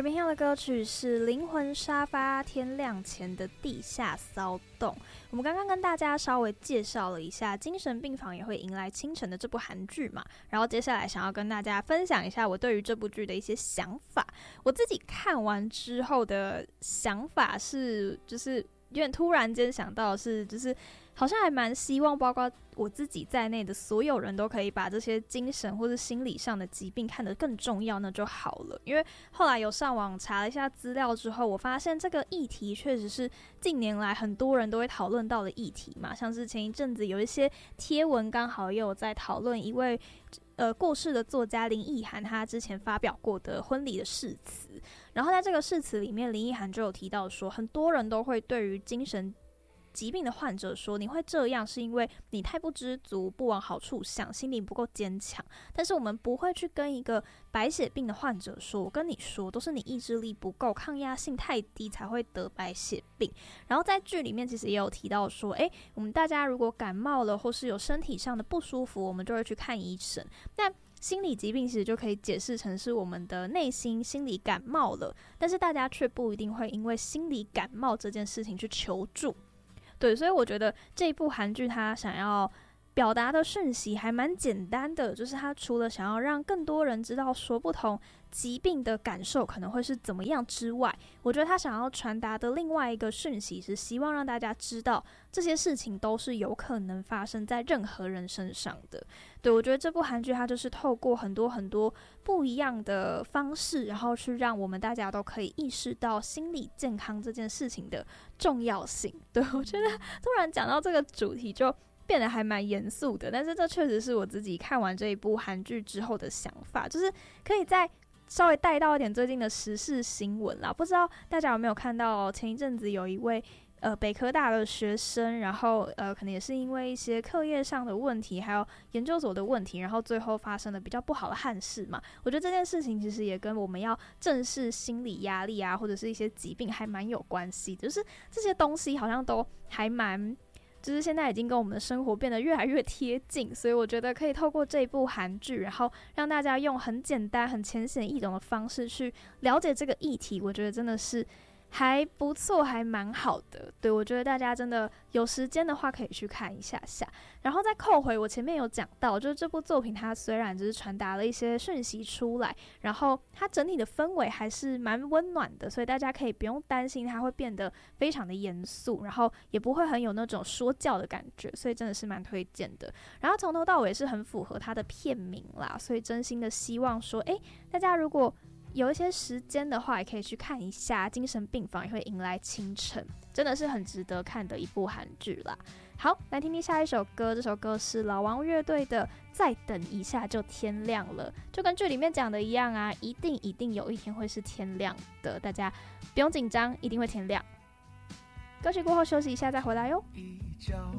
耳边听到的歌曲是灵魂沙发天亮前的地下骚动。我们刚刚跟大家稍微介绍了一下精神病房也会迎来清晨的这部韩剧嘛，然后接下来想要跟大家分享一下我对于这部剧的一些想法。我自己看完之后的想法是，就是有点突然间想到的是，就是好像还蛮希望包括我自己在内的所有人都可以把这些精神或是心理上的疾病看得更重要，那就好了。因为后来有上网查了一下资料之后，我发现这个议题确实是近年来很多人都会讨论到的议题嘛，像是前一阵子有一些贴文刚好也有在讨论一位过世的作家林奕含他之前发表过的婚礼的誓词，然后在这个誓词里面，林奕含就有提到说，很多人都会对于精神疾病的患者说，你会这样是因为你太不知足，不往好处想，心里不够坚强。但是我们不会去跟一个白血病的患者说，我跟你说，都是你意志力不够，抗压性太低才会得白血病。然后在剧里面其实也有提到说，我们大家如果感冒了或是有身体上的不舒服，我们就会去看医生。那心理疾病其实就可以解释成是我们的内心心理感冒了，但是大家却不一定会因为心理感冒这件事情去求助。对，所以我觉得这一部韩剧它想要表达的讯息还蛮简单的，就是它除了想要让更多人知道说不同疾病的感受可能会是怎么样之外，我觉得它想要传达的另外一个讯息是希望让大家知道这些事情都是有可能发生在任何人身上的。对，我觉得这部韩剧它就是透过很多很多不一样的方式，然后去让我们大家都可以意识到心理健康这件事情的重要性。对，我觉得突然讲到这个主题就变得还蛮严肃的，但是这确实是我自己看完这一部韩剧之后的想法，就是可以再稍微带到一点最近的时事新闻啦。不知道大家有没有看到前一阵子有一位北科大的学生，然后可能也是因为一些课业上的问题，还有研究所的问题，然后最后发生了比较不好的憾事嘛。我觉得这件事情其实也跟我们要正视心理压力啊，或者是一些疾病还蛮有关系的，就是这些东西好像都还蛮就是现在已经跟我们的生活变得越来越贴近，所以我觉得可以透过这一部韩剧，然后让大家用很简单很浅显易懂的方式去了解这个议题，我觉得真的是还不错，还蛮好的。对，我觉得大家真的有时间的话可以去看一下下。然后再扣回我前面有讲到，就是这部作品它虽然只是传达了一些讯息出来，然后它整体的氛围还是蛮温暖的，所以大家可以不用担心它会变得非常的严肃，然后也不会很有那种说教的感觉，所以真的是蛮推荐的。然后从头到尾是很符合它的片名啦，所以真心的希望说，大家如果有一些时间的话，也可以去看一下《精神病房也会迎来清晨》，真的是很值得看的一部韩剧啦。好，来听听下一首歌，这首歌是老王乐队的《再等一下就天亮了》，就跟剧里面讲的一样啊，一定有一天会是天亮的，大家不用紧张，一定会天亮。歌曲过后休息一下再回来哟。 一觉